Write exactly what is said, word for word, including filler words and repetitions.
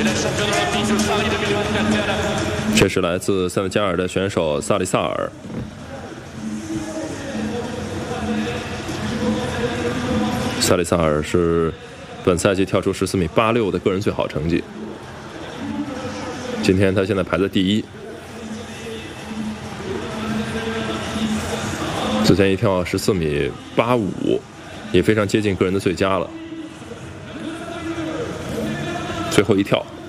这是来自塞内加尔的选手萨利萨尔。萨利萨尔是本赛季跳出十四米八六的个人最好成绩。今天他现在排在第一。之前一跳十四米八五，也非常接近个人的最佳了。最后一跳。